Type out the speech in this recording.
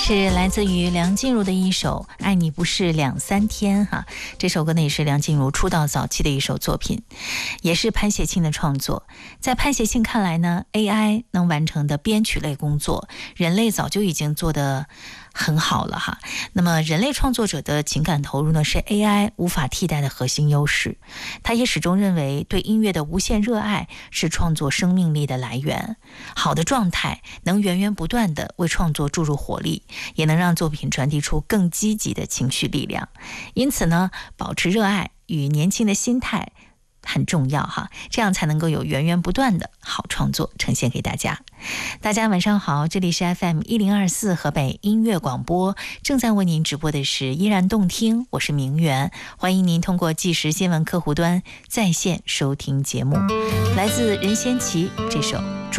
是来自于梁静茹的一首《爱你不是两三天》哈，这首歌呢也是梁静茹出道早期的一首作品，也是潘协庆的创作。在潘协庆看来呢 ，AI 能完成的编曲类工作，人类早就已经做得很好了哈。那么人类创作者的情感投入呢，是 AI 无法替代的核心优势。他也始终认为，对音乐的无限热爱是创作生命力的来源。好的状态能源源不断地为创作注入活力，也能让作品传递出更积极的情绪力量。因此呢，保持热爱与年轻的心态很重要哈，这样才能够有源源不断的好创作呈现给大家。大家晚上好，这里是 FM1024 河北音乐广播，正在为您直播的是依然动听，我是明媛，欢迎您通过即时新闻客户端在线收听节目。来自任贤齐这首